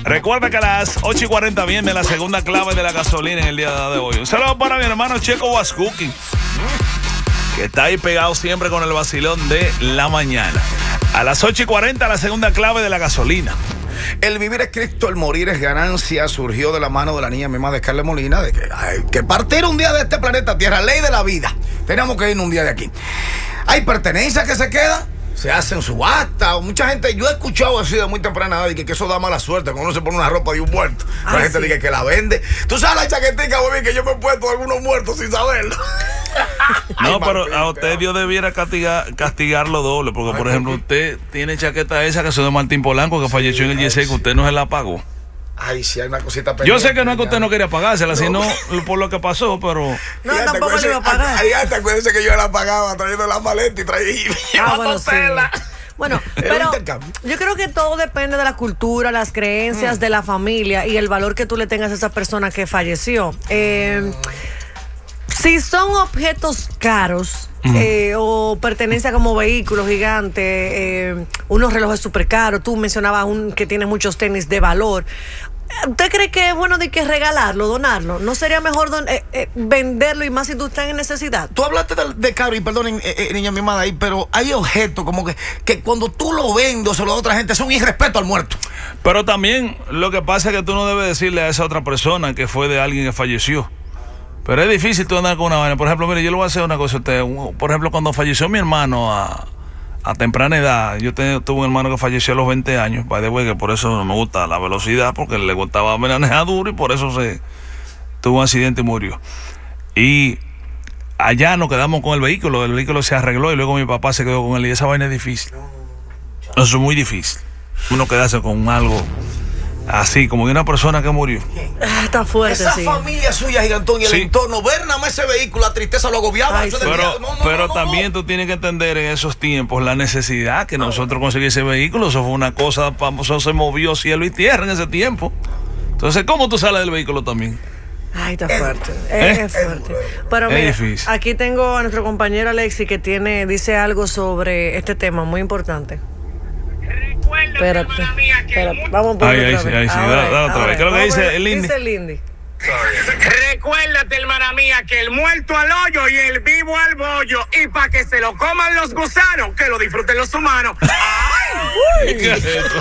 Recuerda que a las 8:40 viene la segunda clave de la gasolina en el día de hoy. Un saludo para mi hermano Checo Was Cooking, que está ahí pegado siempre con el vacilón de la mañana. A las 8:40 la segunda clave de la gasolina. El vivir es Cristo, el morir es ganancia. Surgió de la mano de la niña misma de Scarlett Molina, de que hay que partir un día de este planeta Tierra, ley de la vida. Tenemos que ir un día de aquí. Hay pertenencias que se quedan, se hacen subasta. Mucha gente, yo he escuchado así de muy temprana edad que eso da mala suerte cuando uno se pone una ropa de un muerto. La gente dice que la vende. Tú sabes la chaquetica, güey, que yo me he puesto de algunos muertos sin saberlo. No, pero a usted Dios debiera castigarlo doble, porque por ejemplo usted tiene chaqueta esa que son de Martín Polanco, que falleció en el 16, que usted no se la pagó. Ay, sí, hay una cosita pendiente. Yo sé que no es que usted no quería pagársela, sino por lo que pasó, pero... No, tampoco le iba a pagar. Ahí hasta acuérdense que yo la pagaba trayendo la maleta y trayendo bueno, sí. Bueno, pero yo creo que todo depende de la cultura, las creencias de la familia y el valor que tú le tengas a esa persona que falleció. Si son objetos caros o pertenencia como vehículos gigantes, unos relojes súper caros, tú mencionabas que tiene muchos tenis de valor, ¿usted cree que es bueno de que regalarlo, donarlo? ¿No sería mejor venderlo y más si tú estás en necesidad? Tú hablaste de caro y perdonen, niña mimada ahí, pero hay objetos como que cuando tú lo vendes o se lo da a otra gente es un irrespeto al muerto. Pero también lo que pasa es que tú no debes decirle a esa otra persona que fue de alguien que falleció. Pero es difícil tú andar con una vaina. Por ejemplo, mire, yo le voy a hacer una cosa a usted. Por ejemplo, cuando falleció mi hermano a temprana edad, yo tuve un hermano que falleció a los 20 años, by the way, que por eso no me gusta la velocidad, porque le gustaba manejar duro y por eso tuvo un accidente y murió. Y allá nos quedamos con el vehículo se arregló y luego mi papá se quedó con él y esa vaina es difícil. Eso es muy difícil. Uno quedarse con algo así, como de una persona que murió. Está fuerte, esa familia suya, Gigantón, y el entorno, ver nada más ese vehículo, la tristeza lo agobiaba. Ay, pero también tú tienes que entender en esos tiempos la necesidad que nosotros conseguimos ese vehículo. Eso fue una cosa, eso se movió cielo y tierra en ese tiempo. Entonces, ¿cómo tú sales del vehículo también? Ay, está fuerte. Es fuerte. Pero mira, difícil. Aquí tengo a nuestro compañero Alexi que dice algo sobre este tema muy importante. Espérate. Vamos por ahí sí, dale otra vez. ¿Qué es lo que dice el Lindy? Dice el Lindy. Recuérdate, hermana mía, que el muerto al hoyo y el vivo al bollo. Y para que se lo coman los gusanos, que lo disfruten los humanos. ¡Ay! ¿Qué es esto?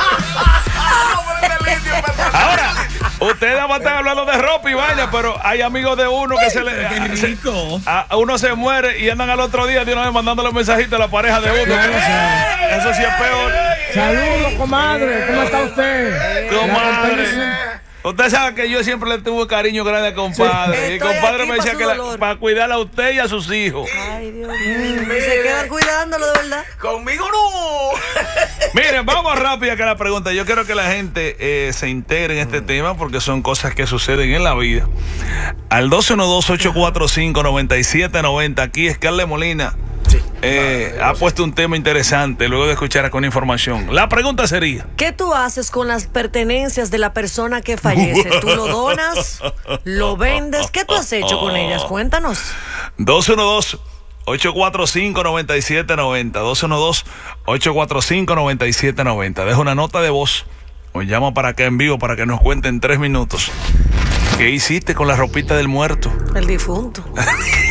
Ahora, ustedes van a estar hablando de ropa y vaina, pero hay amigos de uno que uno se muere y andan al otro día de una vez mandándole mensajitos a la pareja de uno. Eso sí es peor. Saludos, comadre. ¿Cómo está usted? Comadre. Usted sabe que yo siempre le tuve cariño grande al compadre. Y el compadre me decía que para cuidar a usted y a sus hijos. Ay, Dios mío. Se quedan cuidándolo, de verdad. Conmigo no. Miren, vamos rápido acá a la pregunta. Yo quiero que la gente se integre en este tema porque son cosas que suceden en la vida. Al 212-845-9790. Aquí Scarlett Molina ha puesto un tema interesante luego de escuchar con información. La pregunta sería: ¿qué tú haces con las pertenencias de la persona que fallece? ¿Tú lo donas? ¿Lo vendes? ¿Qué tú has hecho con ellas? Cuéntanos. 212-845-9790. 212-845-9790. Deja una nota de voz o llama para acá en vivo para que nos cuenten en 3 minutos. ¿Qué hiciste con la ropita del muerto? El difunto.